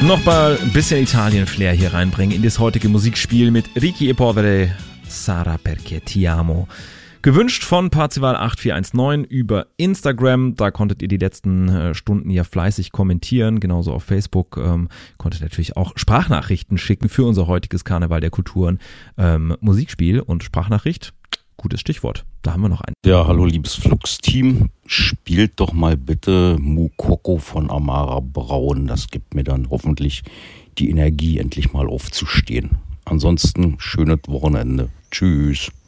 Noch mal ein bisschen Italien-Flair hier reinbringen in das heutige Musikspiel mit Ricky e Povere, Sara perché ti amo. Gewünscht von Parzival 8419 über Instagram. Da konntet ihr die letzten Stunden ja fleißig kommentieren. Genauso auf Facebook konntet ihr natürlich auch Sprachnachrichten schicken für unser heutiges Karneval der Kulturen Musikspiel. Und Sprachnachricht, gutes Stichwort. Da haben wir noch einen. Ja, hallo liebes Flux-Team. Spielt doch mal bitte Mukoko von Amara Braun. Das gibt mir dann hoffentlich die Energie, endlich mal aufzustehen. Ansonsten schönes Wochenende. Tschüss.